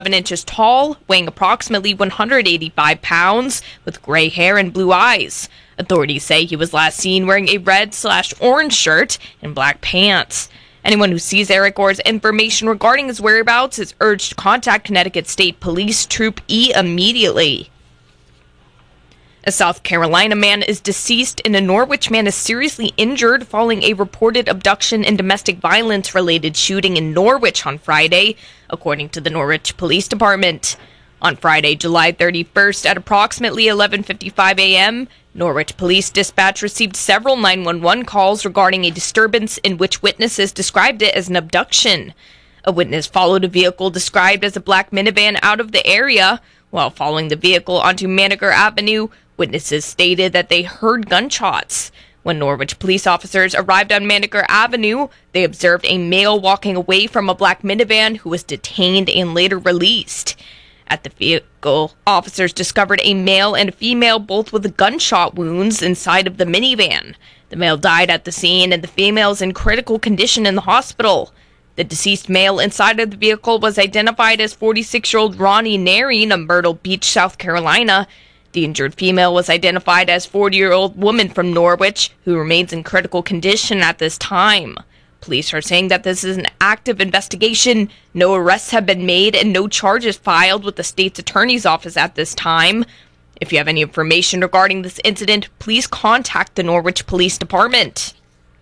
inches tall, weighing approximately 185 pounds, with gray hair and blue eyes. Authorities say he was last seen wearing a red/orange shirt and black pants. Anyone who sees Eric or has information regarding his whereabouts is urged to contact Connecticut State Police Troop E immediately. A South Carolina man is deceased and a Norwich man is seriously injured following a reported abduction and domestic violence-related shooting in Norwich on Friday, according to the Norwich Police Department. On Friday, July 31st, at approximately 11:55 a.m., Norwich Police Dispatch received several 911 calls regarding a disturbance in which witnesses described it as an abduction. A witness followed a vehicle described as a black minivan out of the area. While following the vehicle onto Manager Avenue, witnesses stated that they heard gunshots. When Norwich police officers arrived on Manager Avenue, they observed a male walking away from a black minivan who was detained and later released. At the vehicle, officers discovered a male and a female, both with gunshot wounds inside of the minivan. The male died at the scene, and the female is in critical condition in the hospital. The deceased male inside of the vehicle was identified as 46-year-old Ronnie Naring of Myrtle Beach, South Carolina. The injured female was identified as 40-year-old woman from Norwich, who remains in critical condition at this time. Police are saying that this is an active investigation. No arrests have been made and no charges filed with the state's attorney's office at this time. If you have any information regarding this incident, please contact the Norwich Police Department.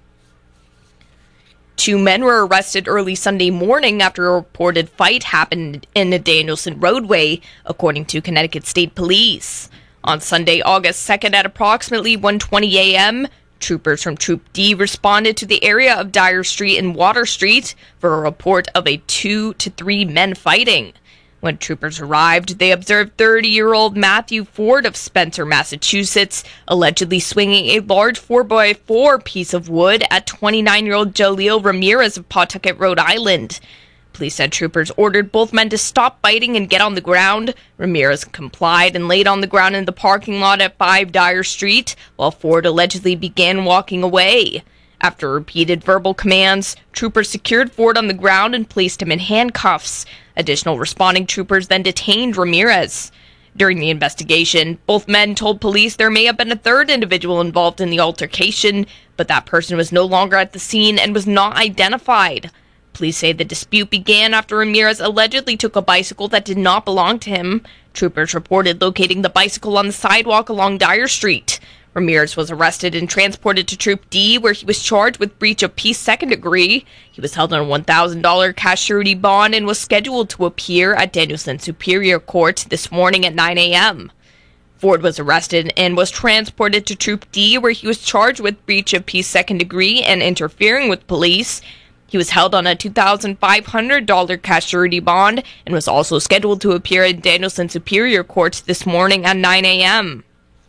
2 men were arrested early Sunday morning after a reported fight happened in the Danielson roadway, according to Connecticut State Police. On Sunday, August 2nd at approximately 1:20 a.m., troopers from Troop D responded to the area of Dyer Street and Water Street for a report of 2 to 3 men fighting. When troopers arrived, they observed 30-year-old Matthew Ford of Spencer, Massachusetts, allegedly swinging a large 4x4 piece of wood at 29-year-old Jaleel Ramirez of Pawtucket, Rhode Island. Police said troopers ordered both men to stop fighting and get on the ground. Ramirez complied and laid on the ground in the parking lot at 5 Dyer Street, while Ford allegedly began walking away. After repeated verbal commands, troopers secured Ford on the ground and placed him in handcuffs. Additional responding troopers then detained Ramirez. During the investigation, both men told police there may have been a third individual involved in the altercation, but that person was no longer at the scene and was not identified. Police say the dispute began after Ramirez allegedly took a bicycle that did not belong to him. Troopers reported locating the bicycle on the sidewalk along Dyer Street. Ramirez was arrested and transported to Troop D, where he was charged with breach of peace second degree. He was held on a $1,000 cash surety bond and was scheduled to appear at Danielson Superior Court this morning at 9 a.m. Ford was arrested and was transported to Troop D, where he was charged with breach of peace second degree and interfering with police. He was held on a $2,500 cash surety bond and was also scheduled to appear at Danielson Superior Court this morning at 9 a.m.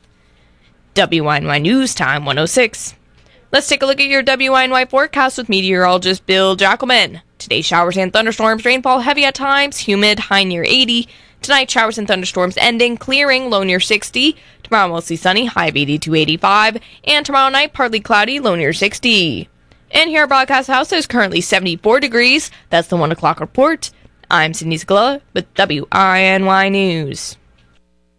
WINY News Time 106. Let's take a look at your WINY forecast with meteorologist Bill Jackelman. Today, showers and thunderstorms, rainfall heavy at times, humid, high near 80. Tonight, showers and thunderstorms ending, clearing, low near 60. Tomorrow, mostly sunny, high of 80 to 85. And tomorrow night, partly cloudy, low near 60. And here at Broadcast House, is currently 74 degrees. That's the 1 o'clock report. I'm Sydney Scalella with WINY News.